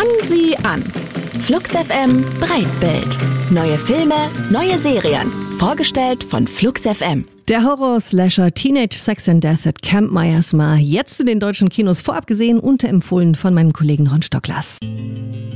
Spannen Sie an. Flux FM Breitbild. Neue Filme, neue Serien. Vorgestellt von Flux FM. Der Horror-Slasher Teenage Sex and Death at Camp Myersma. Jetzt in den deutschen Kinos, vorab gesehen und empfohlen von meinem Kollegen Ron Stocklers.